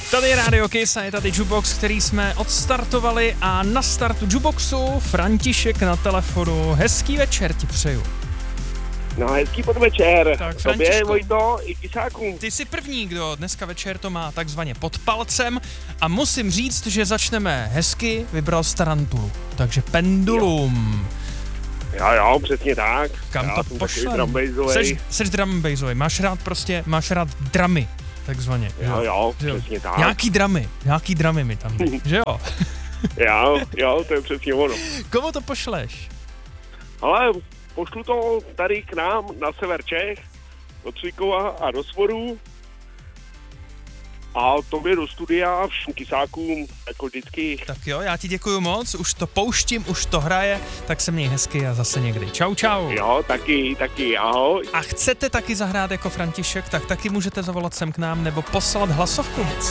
Tady je Radio Kiss a je tady Jukebox, který jsme odstartovali a na startu Jukeboxu František na telefonu. Hezký večer ti přeju. No, hezký podvečer. Tak, Tobě, Františku, Vojto, i Kisákům. ty jsi první, kdo dneska večer to má takzvaně pod palcem a musím říct, že začneme hezky, vybral z Tarantulu. Takže Pendulum. Jo, přesně tak. Kam já to jsem pošlem? takový drumbassovej. Seš drum and bassovej, máš rád dramy, takzvaně. Jo, přesně tak. Nějaký dramy mi tam, že jo? Jo, to je přesně ono. Komu to pošleš? Ale pošlu to tady k nám na sever Čech, do Cvikova a do Svorů. A tobě do studia, všem Kisákům, jako vždycky. Tak jo, já ti děkuju moc, už to pouštím, už to hraje, tak se měj hezky a zase někdy. Čau. Jo, taky, ahoj. A chcete taky zahrát jako František, tak taky můžete zavolat sem k nám nebo poslat hlasovku.